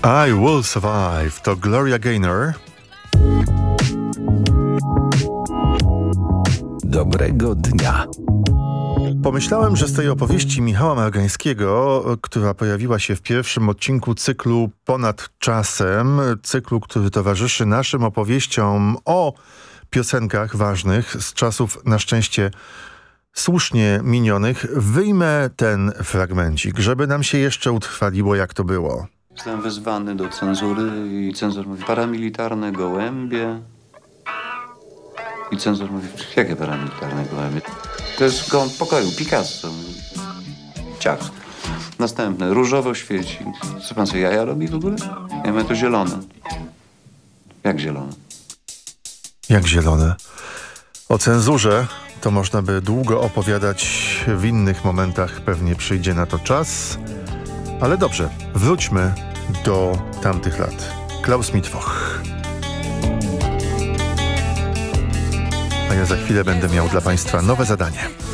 I Will Survive to Gloria Gaynor. Dobrego dnia. Pomyślałem, że z tej opowieści Michała Margańskiego, która pojawiła się w pierwszym odcinku cyklu Ponad czasem, cyklu, który towarzyszy naszym opowieściom o piosenkach ważnych z czasów na szczęście słusznie minionych, wyjmę ten fragmencik, żeby nam się jeszcze utrwaliło, jak to było. Zostałem wezwany do cenzury i cenzor mówi: paramilitarne gołębie. I cenzor mówi: jakie paramilitarne gołębie? To jest kąt pokoju, Picasso. Ciach. Następne, różowo świeci. Co pan sobie jaja robi w ogóle? Ja mówię: to zielone. Jak zielone? Jak zielone. O cenzurze to można by długo opowiadać, w innych momentach pewnie przyjdzie na to czas. Ale dobrze, wróćmy do tamtych lat. Klaus Mittwoch. A ja za chwilę będę miał dla Państwa nowe zadanie.